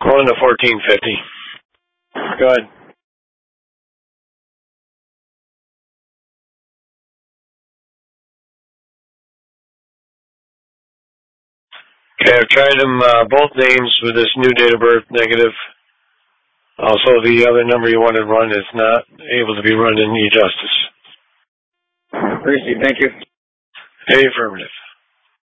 Going to 1450. Go ahead. Okay, I've tried them, both names with this new date of birth negative. Also, the other number you want to run is not able to be run in eJustice. Appreciate it. Thank you. Hey, affirmative.